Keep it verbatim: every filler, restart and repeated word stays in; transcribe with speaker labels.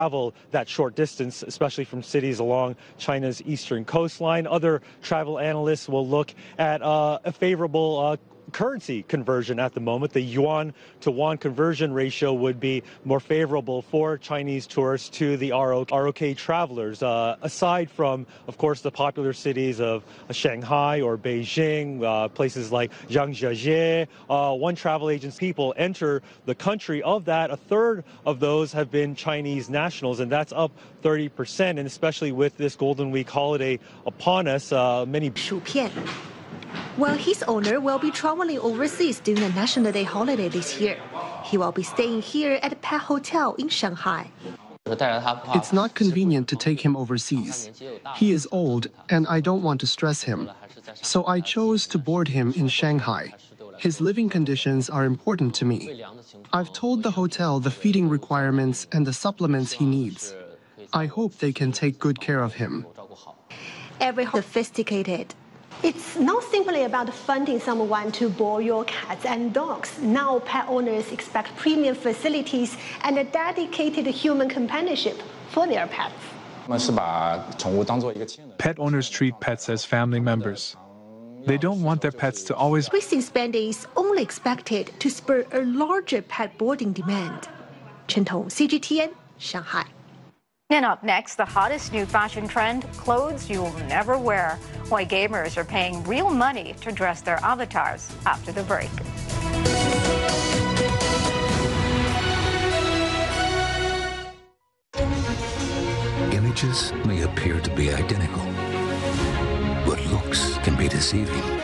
Speaker 1: travel that short distance, especially from cities along China's eastern coastline. Other travel analysts will look at uh, a favorable uh, currency conversion at the moment. The yuan to won conversion ratio would be more favorable for Chinese tourists to the R O K travelers. Uh, aside from, of course, the popular cities of Shanghai or Beijing, uh, places like Yangtze, uh, one travel agent's people enter the country. Of that, a third of those have been Chinese nationals, and that's up thirty percent. And especially with this Golden Week holiday upon us, uh, many...
Speaker 2: Well, his owner will be traveling overseas during the National Day holiday this year. He will be staying here at a pet hotel in Shanghai.
Speaker 3: It's not convenient to take him overseas. He is old, and I don't want to stress him. So I chose to board him in Shanghai. His living conditions are important to me. I've told the hotel the feeding requirements and the supplements he needs. I hope they can take good care of him.
Speaker 2: Every sophisticated.
Speaker 4: It's not simply about funding someone to board your cats and dogs. Now pet owners expect premium facilities and a dedicated human companionship for their pets.
Speaker 5: Pet owners treat pets as family members. They don't want their pets to always...
Speaker 2: Increasing spending is only expected to spur a larger pet boarding demand. Chen Tong, C G T N, Shanghai.
Speaker 6: And up next, the hottest new fashion trend, clothes you'll never wear. Why gamers are paying real money to dress their avatars after the break.
Speaker 7: Images may appear to be identical, but looks can be deceiving.